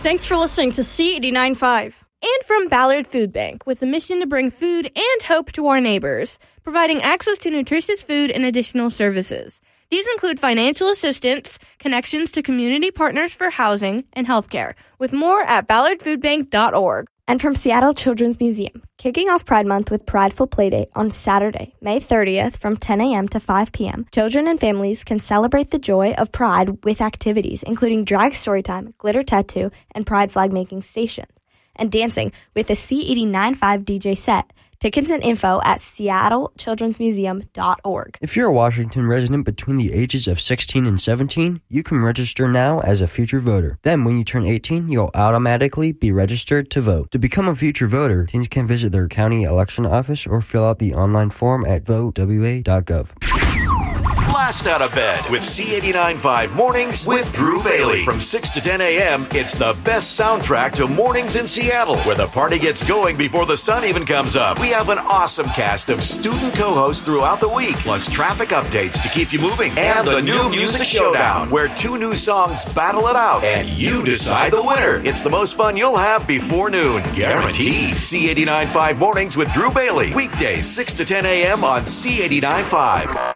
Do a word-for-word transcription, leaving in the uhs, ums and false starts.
Thanks for listening to C eighty-nine point five. And from Ballard Food Bank, with a mission to bring food and hope to our neighbors, providing access to nutritious food and additional services. These include financial assistance, connections to community partners for housing, and healthcare, with more at ballard food bank dot org. And from Seattle Children's Museum, kicking off Pride Month with Prideful Playdate on Saturday, May thirtieth from ten a.m. to five p.m. Children and families can celebrate the joy of Pride with activities including drag storytime, glitter tattoo, and Pride flag making stations, and dancing with a C eighty-nine point five D J set. Tickets and info at seattle children's museum dot org. If you're a Washington resident between the ages of sixteen and seventeen, you can register now as a future voter. Then when you turn eighteen, you'll automatically be registered to vote. To become a future voter, teens can visit their county election office or fill out the online form at vote w a dot gov. Blast out of bed with C eighty-nine point five Mornings with Drew Bailey. From six to ten a.m., it's the best soundtrack to mornings in Seattle, where the party gets going before the sun even comes up. We have an awesome cast of student co-hosts throughout the week, plus traffic updates to keep you moving, and the new Music Showdown, where two new songs battle it out, and you decide the winner. It's the most fun you'll have before noon, guaranteed. C eighty-nine point five Mornings with Drew Bailey, weekdays six to ten a.m. on C eighty-nine point five.